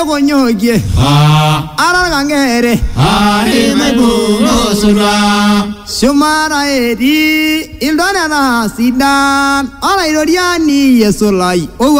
konyokie ara kangere Ari maibuno sura shumara eri ildona na sidan ara iroriani yesolai